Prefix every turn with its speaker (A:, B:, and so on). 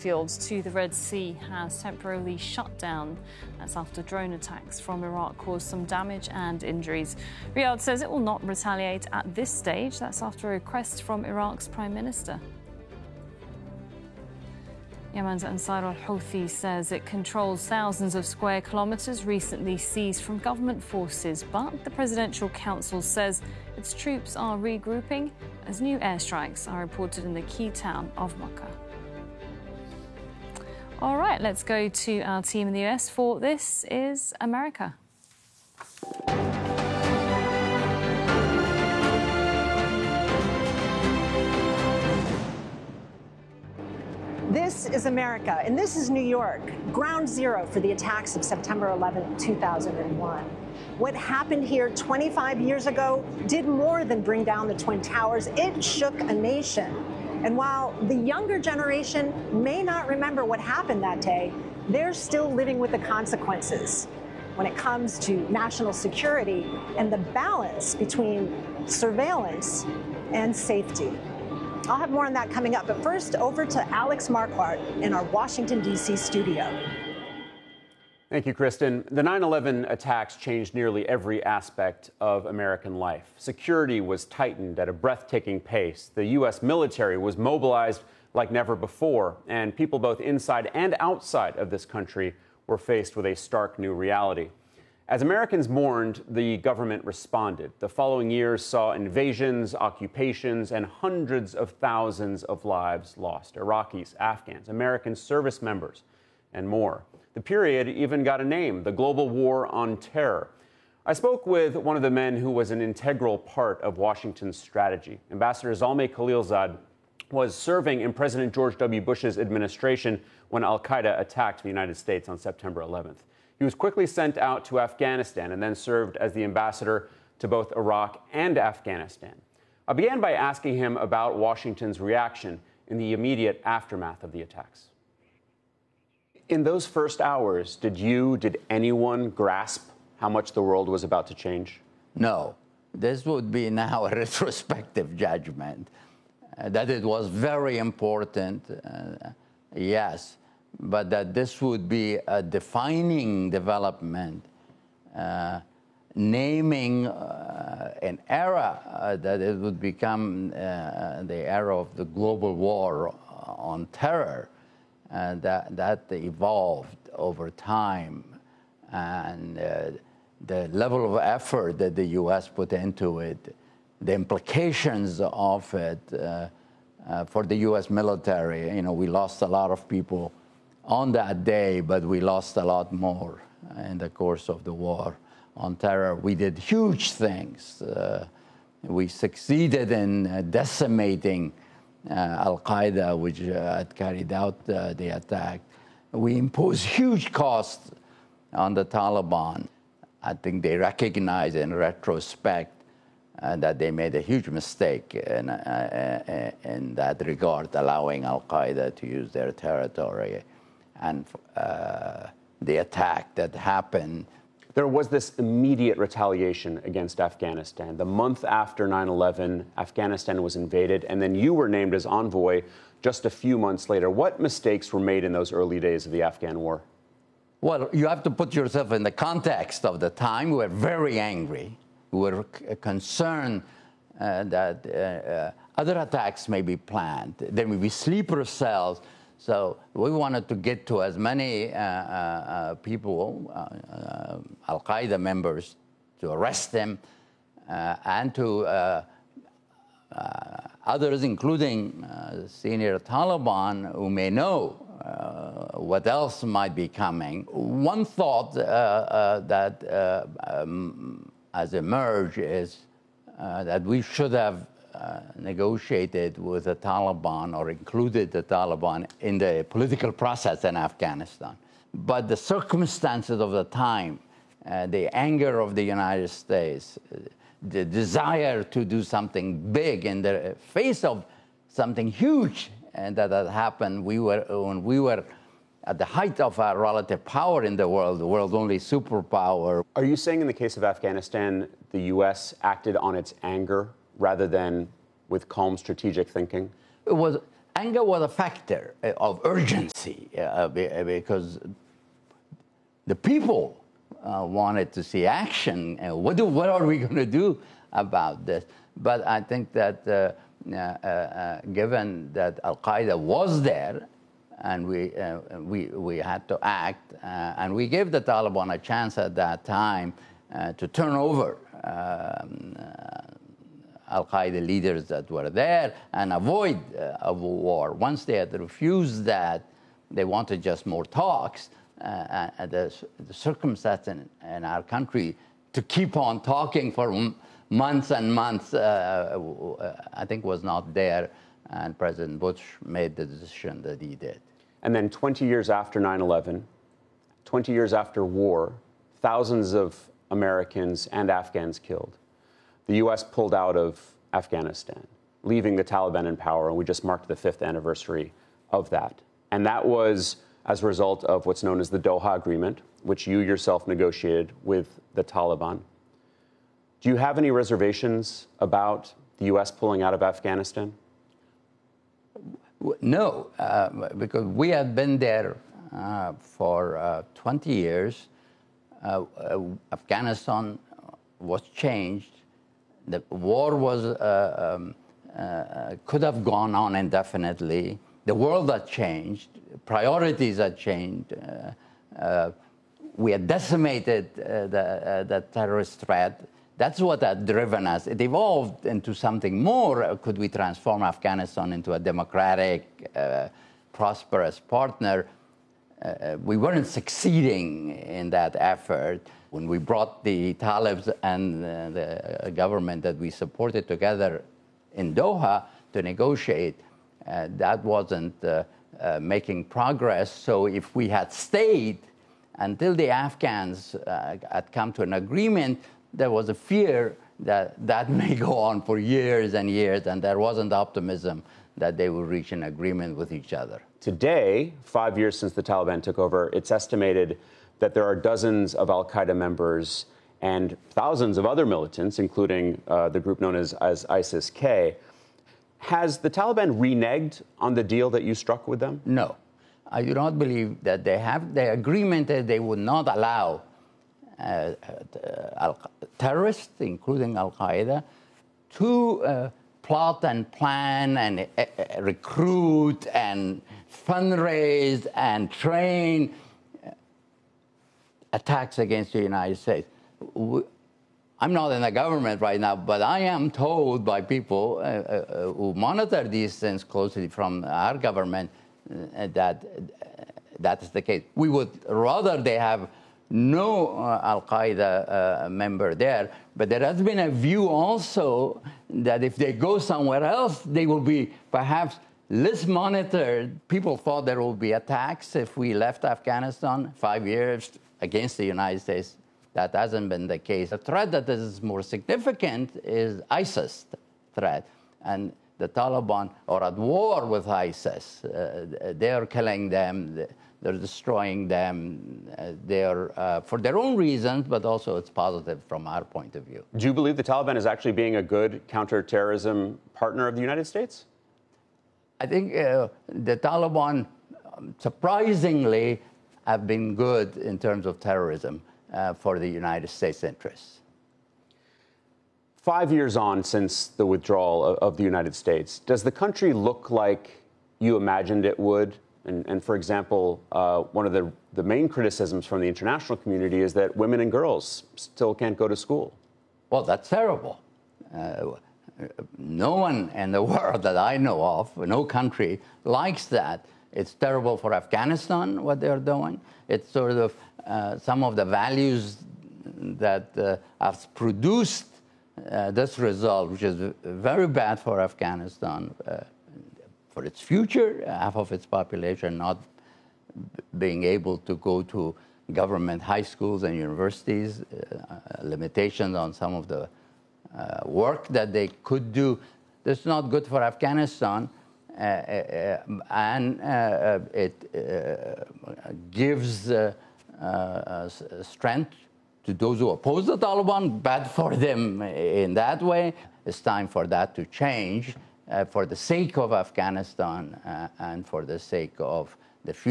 A: fields to the Red Sea has temporarily shut down. That's after drone attacks from Iraq caused some damage and injuries. Riyadh says it will not retaliate at this stage. That's after a request from Iraq's Prime Minister. Yemen's Ansar al-Houthi says it controls thousands of square kilometres recently seized from government forces, but the Presidential Council says its troops are regrouping as new airstrikes are reported in the key town of Makkah. All right, let's go to our team in the US for This is America.
B: This is America, and this is New York, ground zero for the attacks of September 11, 2001. What happened here 25 years ago did more than bring down the Twin Towers. It shook a nation. And while the younger generation may not remember what happened that day, they're still living with the consequences when it comes to national security and the balance between surveillance and safety. I'll have more on that coming up, but first over to Alex Marquardt in our Washington, D.C. studio.
C: Thank you, Kristen. The 9/11 attacks changed nearly every aspect of American life. Security was tightened at a breathtaking pace. The U.S. military was mobilized like never before, and people both inside and outside of this country were faced with a stark new reality. As Americans mourned, the government responded. The following years saw invasions, occupations, and hundreds of thousands of lives lost. Iraqis, Afghans, American service members, and more. The period even got a name, the Global War on Terror. I spoke with one of the men who was an integral part of Washington's strategy. Ambassador Zalmay Khalilzad was serving in President George W. Bush's administration when al-Qaeda attacked the United States on September 11th. He was quickly sent out to Afghanistan and then served as the ambassador to both Iraq and Afghanistan. I began by asking him about Washington's reaction in the immediate aftermath of the attacks. In those first hours, did anyone grasp how much the world was about to change?
D: No. This would be now a retrospective judgment that it was very important, yes, but that this would be a defining development, naming an era that it would become the era of the global war on terror, that evolved over time, and the level of effort that the U.S. put into it, the implications of it for the U.S. military. You know, we lost a lot of people on that day, but we lost a lot more in the course of the war on terror. We did huge things. We succeeded in decimating al-Qaeda, which had carried out the attack. We imposed huge costs on the Taliban. I think they recognize in retrospect that they made a huge mistake in that regard, allowing al-Qaeda to use their territory. And the attack that happened.
C: There was this immediate retaliation against Afghanistan. The month after 9/11, Afghanistan was invaded, and then you were named as envoy just a few months later. What mistakes were made in those early days of the Afghan war?
D: Well, you have to put yourself in the context of the time. We were very angry. We were concerned that other attacks may be planned. There may be sleeper cells. So we wanted to get to as many people, al-Qaeda members, to arrest them, and to others, including senior Taliban, who may know what else might be coming. One thought that has emerged is that we should have negotiated with the Taliban or included the Taliban in the political process in Afghanistan. But the circumstances of the time, the anger of the United States, the desire to do something big in the face of something huge and that had happened, when we were at the height of our relative power in the world's only superpower.
C: Are you saying in the case of Afghanistan, the U.S. acted on its anger rather than with calm strategic thinking?
D: It was anger was a factor of urgency because the people wanted to see action. What are we going to do about this? But I think that given that Al-Qaeda was there, and we had to act, and we gave the Taliban a chance at that time to turn over Al-Qaeda leaders that were there and avoid a war. Once they had refused that, they wanted just more talks. The circumstance in our country to keep on talking for months and months, I think was not there, and President Bush made the decision that he did.
C: And then 20 years after 9/11, 20 years after war, thousands of Americans and Afghans killed. The U.S. pulled out of Afghanistan, leaving the Taliban in power, and we just marked the 5th anniversary of that. And that was as a result of what's known as the Doha Agreement, which you yourself negotiated with the Taliban. Do you have any reservations about the U.S. pulling out of Afghanistan?
D: No, because we had been there for 20 years. Afghanistan was changed. The war was could have gone on indefinitely. The world had changed. Priorities had changed. We had decimated the terrorist threat. That's what had driven us. It evolved into something more. Could we transform Afghanistan into a democratic, prosperous partner? We weren't succeeding in that effort. When we brought the Talibs and the government that we supported together in Doha to negotiate, that wasn't making progress. So if we had stayed until the Afghans had come to an agreement, there was a fear that that may go on for years and years, and there wasn't optimism that they would reach an agreement with each other.
C: Today, 5 years since the Taliban took over, it's estimated that there are dozens of al-Qaeda members and thousands of other militants, including the group known as ISIS-K. Has the Taliban reneged on the deal that you struck with them?
D: No. I do not believe that they have. The agreement that they would not allow terrorists, including Al-Qaeda, to plot and plan and recruit and fundraise and train attacks against the United States. I'm not in the government right now, but I am told by people who monitor these things closely from our government that that is the case. We would rather they have no Al-Qaeda member there, but there has been a view also that if they go somewhere else, they will be perhaps less monitored. People thought there will be attacks if we left Afghanistan 5 years against the United States. That hasn't been the case. The threat that is more significant is ISIS threat. And the Taliban are at war with ISIS. They are killing them. They're destroying them. They're for their own reasons, but also it's positive from our point of view.
C: Do you believe the Taliban is actually being a good counterterrorism partner of the United States?
D: I think the Taliban, surprisingly, have been good in terms of terrorism for the United States interests.
C: 5 years on since the withdrawal of the United States, does the country look like you imagined it would? And for example, one of the main criticisms from the international community is that women and girls still can't go to school.
D: Well, that's terrible. No one in the world that I know of, no country, likes that. It's terrible for Afghanistan, what they're doing. It's sort of some of the values that have produced this result, which is very bad for Afghanistan, for its future, half of its population not being able to go to government high schools and universities, limitations on some of the work that they could do. That's not good for Afghanistan, and it gives strength to those who oppose the Taliban, bad for them in that way. It's time for that to change. for the sake of Afghanistan and for the sake of the future.